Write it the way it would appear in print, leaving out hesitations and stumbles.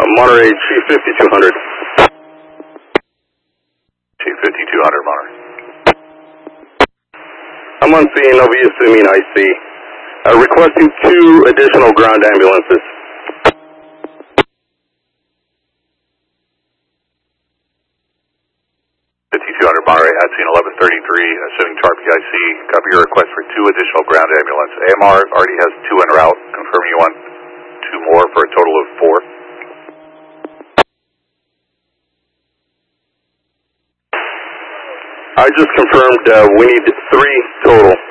Monterey, Chief 5200. Chief 5200, Monterey. I'm on scene, Novia Sumine IC. Requesting 2 additional ground ambulances. 5200 Monterey, at scene 1133, assuming Chart PIC. Copy your request for 2 additional ground ambulance. AMR already has 2 en route. Confirm you want 2 more for a total of 4. I just confirmed we need 3 total.